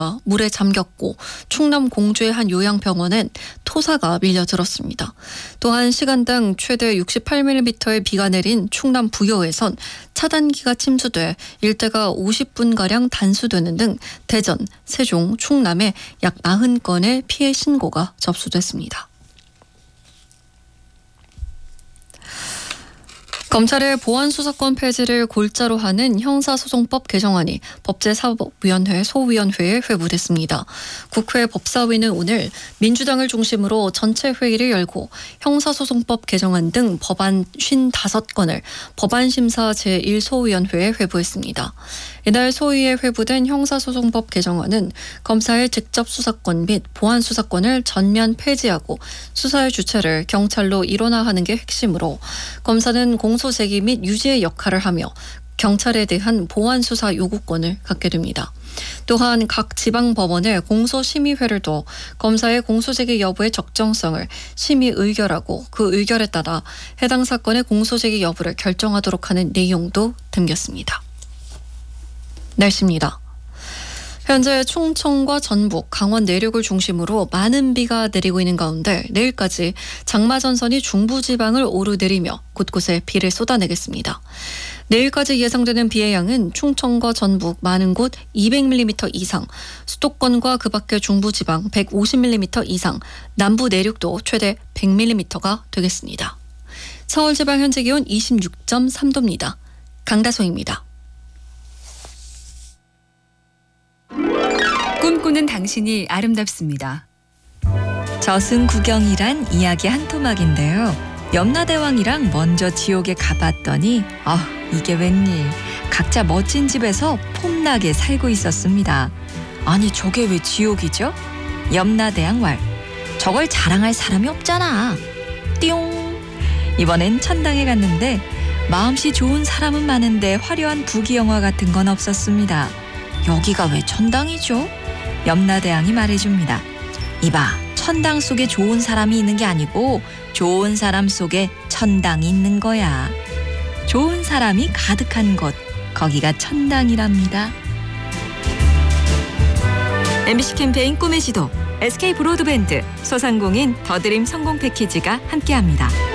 물에 잠겼고 충남 공주의 한 요양병원엔 토사가 밀려들었습니다. 또한 시간당 최대 68mm의 비가 내린 충남 부여에선 차단기가 침수돼 일대가 50분가량 단수되는 등 대전, 세종, 충남에 약 40건의 피해 신고가 접수됐습니다. 검찰의 보안수사권 폐지를 골자로 하는 형사소송법 개정안이 법제사법위원회 소위원회에 회부됐습니다. 국회 법사위는 오늘 민주당을 중심으로 전체 회의를 열고 형사소송법 개정안 등 법안 55건을 법안심사 제1소위원회에 회부했습니다. 이날 소위에 회부된 형사소송법 개정안은 검사의 직접 수사권 및 보안 수사권을 전면 폐지하고 수사의 주체를 경찰로 일원화하는 게 핵심으로 검사는 공소제기 및 유지의 역할을 하며 경찰에 대한 보안 수사 요구권을 갖게 됩니다. 또한 각 지방법원에 공소심의회를 둬 검사의 공소제기 여부의 적정성을 심의 의결하고 그 의결에 따라 해당 사건의 공소제기 여부를 결정하도록 하는 내용도 담겼습니다. 날씨입니다. 현재 충청과 전북, 강원 내륙을 중심으로 많은 비가 내리고 있는 가운데 내일까지 장마전선이 중부지방을 오르내리며 곳곳에 비를 쏟아내겠습니다. 내일까지 예상되는 비의 양은 충청과 전북 많은 곳 200mm 이상, 수도권과 그 밖의 중부지방 150mm 이상, 남부 내륙도 최대 100mm가 되겠습니다. 서울지방 현재 기온 26.3도입니다. 강다송입니다. 꿈꾸는 당신이 아름답습니다. 저승구경이란 이야기 한 토막인데요. 염라대왕이랑 먼저 지옥에 가봤더니 이게 웬일, 각자 멋진 집에서 폼나게 살고 있었습니다. 아니 저게 왜 지옥이죠? 염라대왕 왈, 저걸 자랑할 사람이 없잖아. 띠용. 이번엔 천당에 갔는데 마음씨 좋은 사람은 많은데 화려한 부귀영화 같은 건 없었습니다. 여기가 왜 천당이죠? 염라대왕이 말해줍니다. 이봐, 천당 속에 좋은 사람이 있는 게 아니고 좋은 사람 속에 천당이 있는 거야. 좋은 사람이 가득한 곳, 거기가 천당이랍니다. MBC 캠페인 꿈의 지도, SK 브로드밴드, 소상공인 더드림 성공 패키지가 함께합니다.